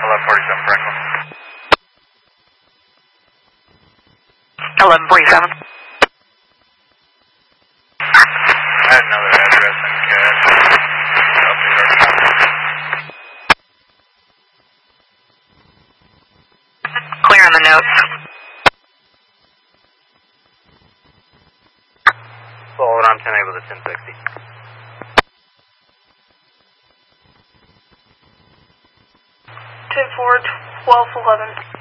1147 Franklin. 1147. I had another address in CAD. Update our copy. Clear on the notes. Sullivan, I'm 10 able to 1060. 10-4, 12-11.